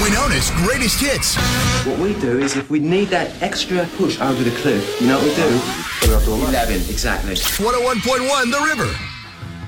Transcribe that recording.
formerly known as Greatest Hits. What we do is if we need that extra push over the cliff, you know what we do? 11, exactly. 101.1 The River.